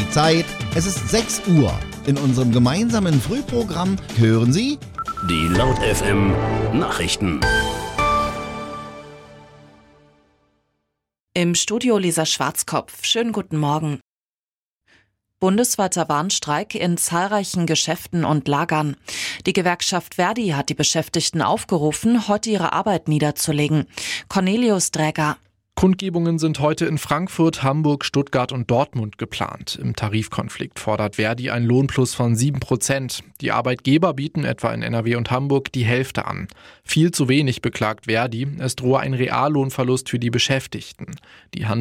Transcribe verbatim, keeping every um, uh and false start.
Die Zeit, es ist sechs Uhr. In unserem gemeinsamen Frühprogramm hören Sie die Laut F M Nachrichten. Im Studio Lisa Schwarzkopf. Schönen guten Morgen. Bundesweiter Warnstreik in zahlreichen Geschäften und Lagern. Die Gewerkschaft Verdi hat die Beschäftigten aufgerufen, heute ihre Arbeit niederzulegen. Cornelius Dräger. Kundgebungen sind heute in Frankfurt, Hamburg, Stuttgart und Dortmund geplant. Im Tarifkonflikt fordert Verdi einen Lohnplus von sieben Prozent. Die Arbeitgeber bieten etwa in N R W und Hamburg die Hälfte an. Viel zu wenig, beklagt Verdi. Es drohe ein Reallohnverlust für die Beschäftigten. Die